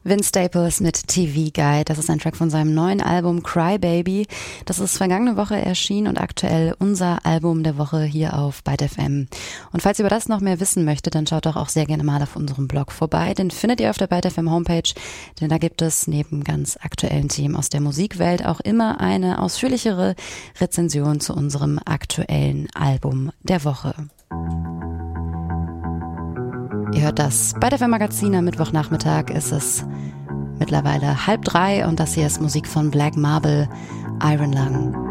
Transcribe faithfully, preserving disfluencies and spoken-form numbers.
Vince Staples mit T V Guide, das ist ein Track von seinem neuen Album Cry Baby. Das ist vergangene Woche erschienen und aktuell unser Album der Woche hier auf Byte F M. Und falls ihr über das noch mehr wissen möchtet, dann schaut doch auch sehr gerne mal auf unserem Blog vorbei. Den findet ihr auf der Byte F M Homepage, denn da gibt es neben ganz aktuellen Themen aus der Musikwelt auch immer eine ausführlichere Rezension zu unserem aktuellen Album der Woche. Ihr hört das Byte F M Magazin am Mittwochnachmittag. Ist es mittlerweile halb drei und das hier ist Musik von Black Marble, Iron Lung.